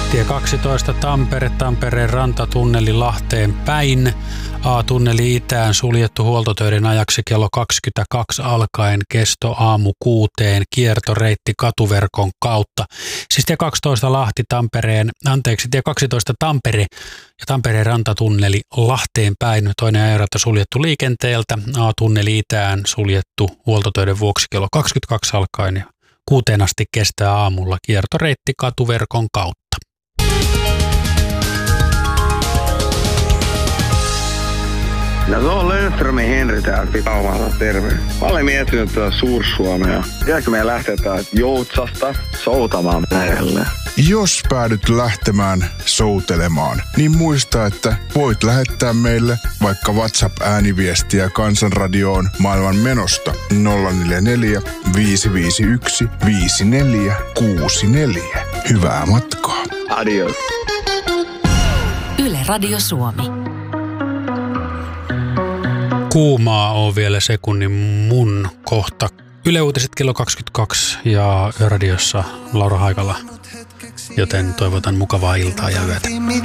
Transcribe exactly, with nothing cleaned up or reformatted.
Tie kaksitoista Tampere, Tampereen rantatunneli Lahteen päin. A-tunneli itään suljettu huoltotöiden ajaksi kello kaksikymmentäkaksi alkaen, kesto aamu kuuteen, kiertoreitti katuverkon kautta. Siis tie kaksitoista Lahti Tampereen, anteeksi, tie kaksitoista Tampere ja Tampereen rantatunneli Lahteen päin. Toinen ajarata suljettu liikenteeltä, A-tunneli itään suljettu huoltotöiden vuoksi kello kaksikymmentäkaksi alkaen ja kuuteen asti kestää aamulla kiertoreitti katuverkon kautta. No se on Löfströmin Henri täältä Kauhavalla, terve. Mä olen miettinyt tuota Suur-Suomea. Pitääkö meidän lähteä täältä Joutsasta soutamaan merelle? Jos päädyt lähtemään soutelemaan, niin muista, että voit lähettää meille vaikka WhatsApp-ääniviestiä Kansanradioon maailman menosta nolla neljä neljä, viisi viisi yksi, viisi neljä kuusi neljä. Hyvää matkaa. Adios. Yle Radio Suomi. Kuumaa on vielä sekunnin mun kohta. Yle Uutiset kello kaksikymmentäkaksi ja Yöradiossa Laura Haikala, joten toivotan mukavaa iltaa ja yötä.